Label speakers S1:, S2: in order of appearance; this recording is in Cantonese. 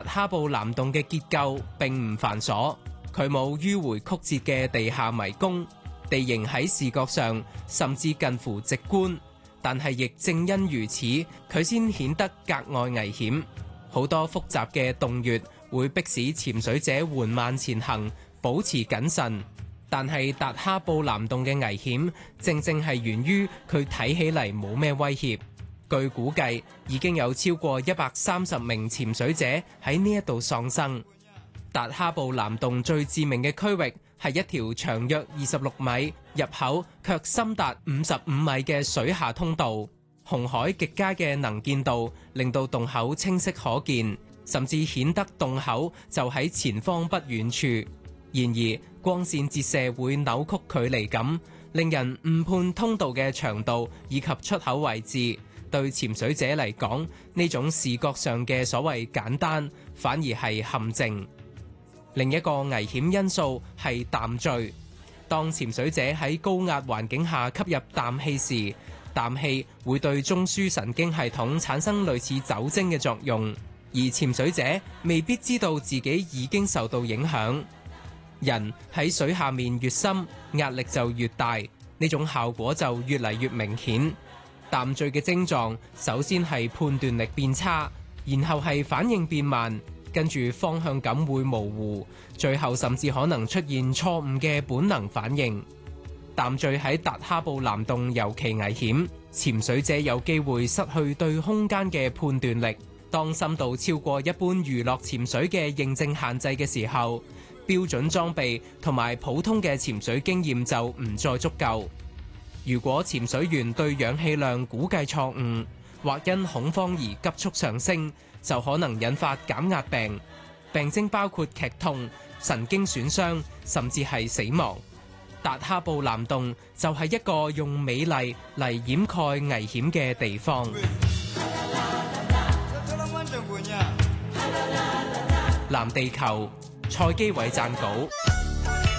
S1: 哈布南洞嘅結構並唔繁瑣，佢冇迂迴曲折嘅地下迷宮，地形喺視覺上甚至近乎直觀，但係亦正因如此，佢先顯得格外危險。好多複雜嘅洞穴會迫使潛水者緩慢前行，保持謹慎。但係達哈布南洞嘅危險，正正係源於佢睇起嚟冇咩威脅。據估計，已經有超過130名潛水者喺呢一度喪生。達哈布南洞最致命嘅區域係一條長約26米、入口卻深達55米嘅水下通道。紅海極佳嘅能見度令到洞口清晰可見，甚至顯得洞口就喺前方不遠處。然而，光線折射會扭曲距離感，令人誤判通道嘅長度以及出口位置。對潛水者嚟講，呢種視覺上嘅所謂簡單，反而係陷阱。另一個危險因素係氮醉。當潛水者喺高壓環境下吸入氮氣時，氮氣會對中樞神經系統產生類似酒精嘅作用，而潛水者未必知道自己已經受到影響。人喺水下面越深，壓力就越大，呢種效果就越嚟越明顯。氮醉嘅症狀首先係判斷力變差，然後係反應變慢，跟住方向感會模糊，最後甚至可能出現錯誤嘅本能反應。氮醉喺達哈布南洞尤其危險，潛水者有機會失去對空間嘅判斷力。當深度超過一般娛樂潛水嘅認證限制嘅時候，標準裝備同埋普通嘅潛水經驗就唔再足夠。如果潛水員對氧氣量估計錯誤，或因恐慌而急速上升，就可能引發減壓病，病徵包括劇痛、神經損傷，甚至係死亡。達哈布南洞就係一個用美麗嚟掩蓋危險嘅地方。藍地球，蔡基偉撰稿。